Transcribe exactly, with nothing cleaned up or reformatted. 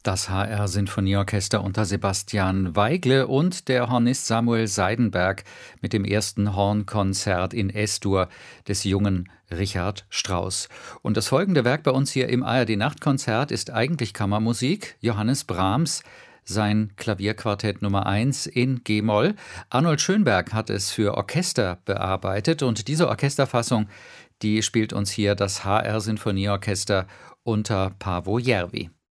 Das H R-Sinfonieorchester unter Sebastian Weigle und der Hornist Samuel Seidenberg mit dem ersten Hornkonzert in Es-Dur des jungen Richard Strauss. Und das folgende Werk bei uns hier im A R D-Nachtkonzert ist eigentlich Kammermusik. Johannes Brahms, sein Klavierquartett Nummer eins in G-Moll. Arnold Schönberg hat es für Orchester bearbeitet und diese Orchesterfassung, die spielt uns hier das H R-Sinfonieorchester unter Paavo Järvi.